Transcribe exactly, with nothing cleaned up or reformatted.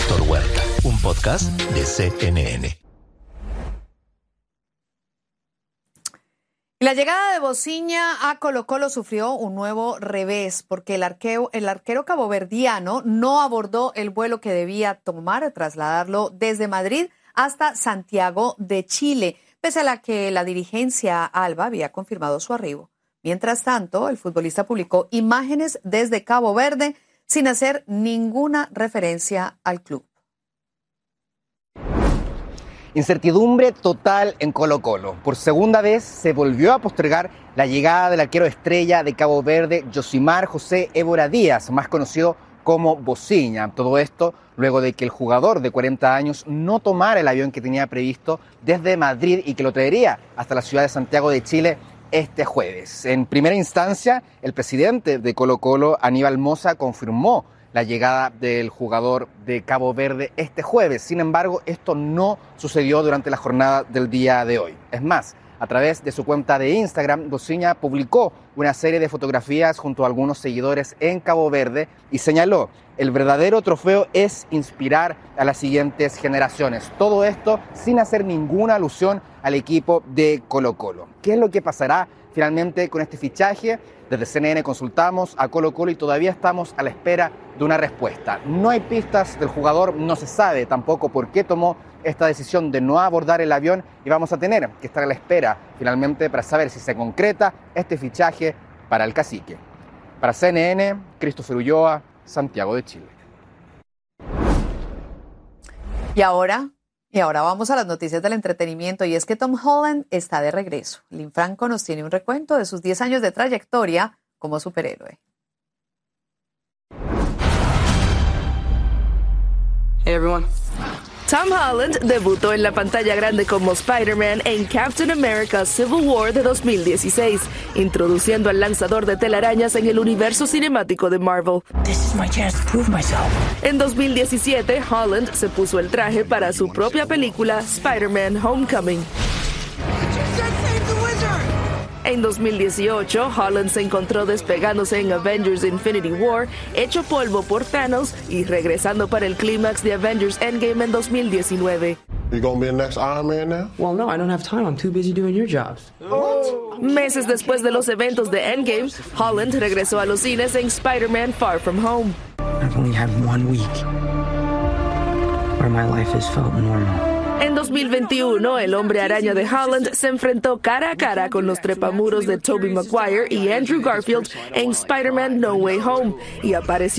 Doctor Huerta, un podcast de C N N. La llegada de Bociña a Colo-Colo sufrió un nuevo revés porque el arquero, el arquero caboverdiano no abordó el vuelo que debía tomar, trasladarlo desde Madrid hasta Santiago de Chile, pese a la que la dirigencia alba había confirmado su arribo. Mientras tanto, el futbolista publicó imágenes desde Cabo Verde sin hacer ninguna referencia al club. Incertidumbre total en Colo-Colo. Por segunda vez se volvió a postergar la llegada del arquero estrella de Cabo Verde, Yosimar José Évora Díaz, más conocido como Bociña. Todo esto luego de que el jugador de cuarenta años no tomara el avión que tenía previsto desde Madrid y que lo traería hasta la ciudad de Santiago de Chile este jueves. En primera instancia, el presidente de Colo-Colo, Aníbal Mosa, confirmó la llegada del jugador de Cabo Verde este jueves. Sin embargo, esto no sucedió durante la jornada del día de hoy. Es más, a través de su cuenta de Instagram, Bociña publicó una serie de fotografías junto a algunos seguidores en Cabo Verde y señaló: el verdadero trofeo es inspirar a las siguientes generaciones. Todo esto sin hacer ninguna alusión al equipo de Colo-Colo. ¿Qué es lo que pasará finalmente con este fichaje? Desde C N N consultamos a Colo-Colo y todavía estamos a la espera de una respuesta. No hay pistas del jugador, no se sabe tampoco por qué tomó esta decisión de no abordar el avión y vamos a tener que estar a la espera finalmente para saber si se concreta este fichaje para el Cacique. Para C N N, Christopher Ulloa, Santiago de Chile. Y ahora, y ahora vamos a las noticias del entretenimiento, y es que Tom Holland está de regreso. Lynn Franco nos tiene un recuento de sus diez años de trayectoria como superhéroe. Hey everyone. Tom Holland debutó en la pantalla grande como Spider-Man en Captain America Civil War de dos mil dieciséis, introduciendo al lanzador de telarañas en el universo cinemático de Marvel. This is my chance to prove myself. En dos mil diecisiete, Holland se puso el traje para su propia película Spider-Man Homecoming. En dos mil dieciocho, Holland se encontró despegándose en Avengers Infinity War, hecho polvo por Thanos y regresando para el clímax de Avengers Endgame en dos mil diecinueve. You gonna be the next Iron Man now? Well, no, I don't have time. I'm too busy doing your jobs. What? Meses después de los eventos de Endgame, Holland regresó a los cines en Spider-Man Far From Home. I've only had one week where my life has felt normal. En dos mil veintiuno, el hombre araña de Holland se enfrentó cara a cara con los trepamuros de Tobey Maguire y Andrew Garfield en Spider-Man No Way Home y apareció